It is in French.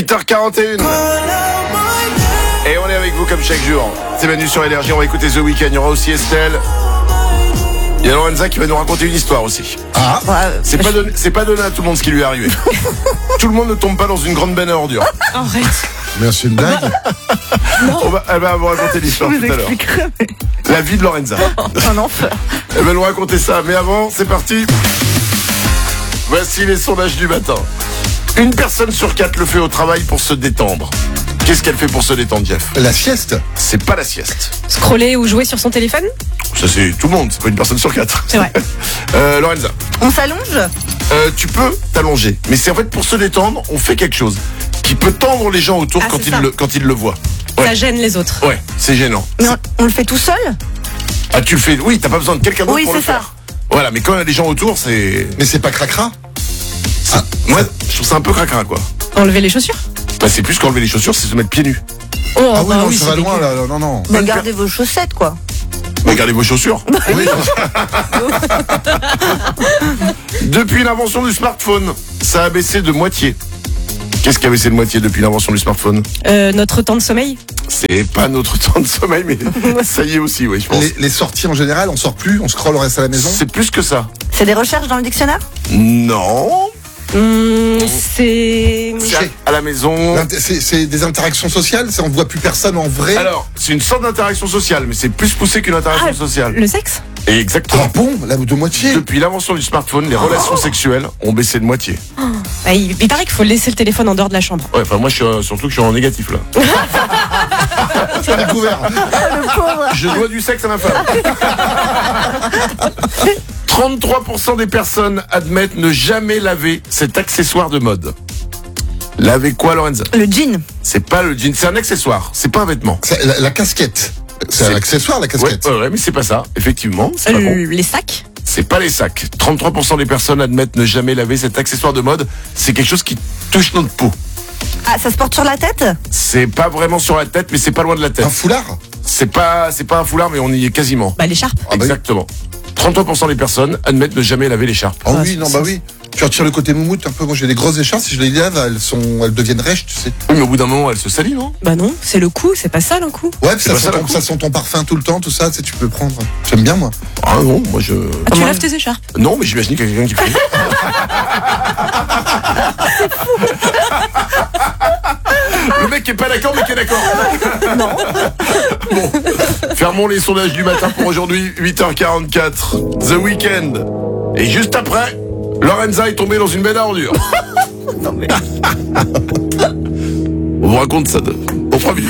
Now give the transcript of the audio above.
8h41. Et on est avec vous comme chaque jour. C'est Manu sur Énergie, on va écouter The Weeknd. Il y aura aussi Estelle. Il y a Lorenza qui va nous raconter une histoire aussi. Ah, C'est pas donné à tout le monde ce qui lui est arrivé. Tout le monde ne tombe pas dans une grande benne à ordures. Arrête. mais c'est une blague. Elle va vous raconter l'histoire tout à l'heure. La vie de Lorenza. Un enfer. Elle va nous raconter ça. Mais avant, c'est parti. Voici les sondages du matin. Une personne sur 4 le fait au travail pour se détendre. Qu'est-ce qu'elle fait pour se détendre, Jeff? La sieste. C'est pas la sieste. Scroller ou jouer sur son téléphone? Ça, c'est tout le monde. C'est pas une personne sur 4. C'est vrai. Lorenza. On s'allonge? Tu peux t'allonger. Mais c'est en fait pour se détendre, on fait quelque chose qui peut tendre les gens autour quand ils le voient. Ouais. Ça gêne les autres. Ouais, c'est gênant. Mais on le fait tout seul? Ah, tu le fais. Oui, t'as pas besoin de quelqu'un d'autre pour le c'est ça. faire. Voilà, mais quand il y a des gens autour, c'est. Mais c'est pas cracra. Moi, je trouve ça un peu cracra, quoi. Enlever les chaussures? Bah, c'est plus qu'enlever les chaussures, c'est se mettre pieds nus. Oh, Ah oui, bah non, oui, ça va c'est loin dégueu. là. Non. Mais gardez vos chaussettes, quoi. Mais gardez vos chaussures. Oui, Depuis l'invention du smartphone, ça a baissé de moitié. Qu'est-ce qui a baissé de moitié depuis l'invention du smartphone? Notre temps de sommeil? C'est pas notre temps de sommeil, mais ça y est aussi, oui, je pense. les sorties en général, on sort plus, on scrolle, on reste à la maison. C'est plus que ça. C'est des recherches dans le dictionnaire? Non. C'est... C'est à la maison. C'est des interactions sociales, on ne voit plus personne en vrai. Alors, c'est une sorte d'interaction sociale, mais c'est plus poussé qu'une interaction sociale. Le sexe? Et exactement. Ah bon, là de moitié. Depuis l'invention du smartphone, les relations sexuelles ont baissé de moitié. Bah, il paraît qu'il faut laisser le téléphone en dehors de la chambre. Ouais, enfin moi surtout que je suis en négatif là. Tu as découvert. Le pauvre. Je dois du sexe à ma femme. 33% des personnes admettent ne jamais laver cet accessoire de mode. Laver quoi, Lorenza? Le jean. C'est pas le jean, c'est un accessoire, c'est pas un vêtement. La casquette. C'est un accessoire, la casquette. Ouais, mais c'est pas ça, effectivement. C'est pas bon. Les sacs? C'est pas les sacs. 33% des personnes admettent ne jamais laver cet accessoire de mode. C'est quelque chose qui touche notre peau. Ah, ça se porte sur la tête? C'est pas vraiment sur la tête, mais c'est pas loin de la tête. Un foulard. C'est pas un foulard, mais on y est quasiment. Bah, l'écharpe. Ah bah oui. Exactement. 33% des personnes admettent ne jamais laver l'écharpe. Ah oui, non, bah oui. Tu retires le côté moumoute un peu. Moi, j'ai des grosses écharpes. Si je les lave, elles deviennent rêches, tu sais. Oui, mais au bout d'un moment, elle se salit, non? Bah non, c'est le cou, c'est pas sale un coup. Ouais, puis pas ça, la coupe. ça sent ton parfum tout le temps, tout ça. Tu sais, tu peux prendre. J'aime bien, moi. Ah non, moi je. Ah, tu laves tes écharpes? Non, mais j'imagine qu'il y a quelqu'un qui fait. Le mec qui est pas d'accord, mais qui est d'accord. Non. Bon, fermons les sondages du matin pour aujourd'hui, 8h44. The Weeknd. Et juste après, Lorenza est tombée dans une benne à ordures. Non mais. On vous raconte ça au 3 minutes.